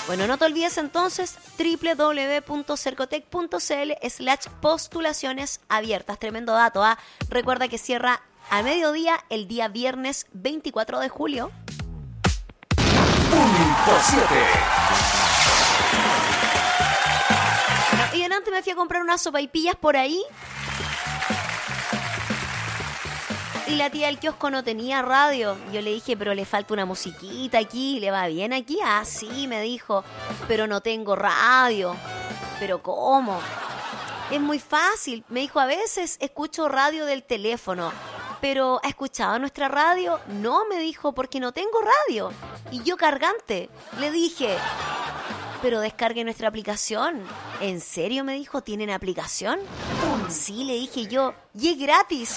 Bueno, no te olvides entonces www.cercotec.cl/postulaciones abiertas. Tremendo dato, ¿ah? Recuerda que cierra a mediodía el día viernes 24 de julio. Punto 7. Y delante me fui a comprar unas sopaipillas por ahí. Y la tía del kiosco no tenía radio. Yo le dije, pero le falta una musiquita aquí. ¿Le va bien aquí? Ah, sí, me dijo. Pero no tengo radio. ¿Pero cómo? Es muy fácil. Me dijo, a veces escucho radio del teléfono. ¿Pero ha escuchado nuestra radio? No, me dijo, porque no tengo radio. Y yo cargante. Le dije, pero descargue nuestra aplicación. ¿En serio? Me dijo, ¿tienen aplicación? Sí, le dije yo, y es gratis.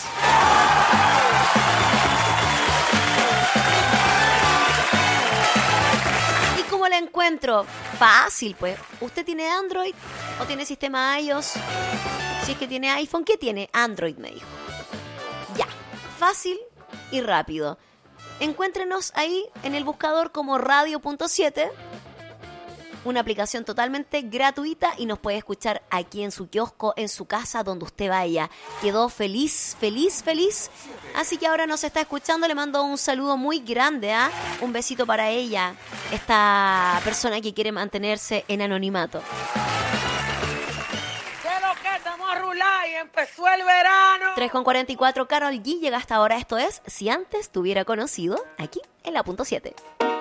¿Y cómo la encuentro? Fácil, pues. ¿Usted tiene Android o tiene sistema iOS? Si es que tiene iPhone, ¿qué tiene? Android, me dijo. Ya, fácil y rápido. Encuéntrenos ahí en el buscador como Radio.7. Una aplicación totalmente gratuita y nos puede escuchar aquí en su kiosco, en su casa, donde usted vaya. Quedó feliz, feliz, feliz. Así que ahora nos está escuchando. Le mando un saludo muy grande, ¿ah? Un besito para ella, esta persona que quiere mantenerse en anonimato. Y empezó el verano. 3:44, Karol G llega hasta ahora. Esto es Si Antes Te Hubiera Conocido, aquí en la punto 7.